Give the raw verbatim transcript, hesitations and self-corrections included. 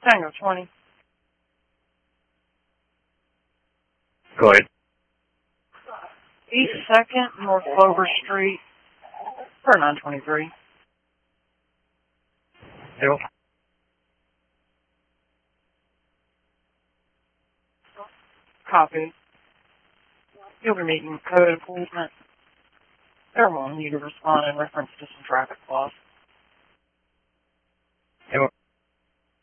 Tango twenty. Go ahead. East second, North Clover Street, for nine twenty-three. Hill. Copy. You'll be meeting code enforcement. They're wanting you to respond in reference to some traffic laws. Hill.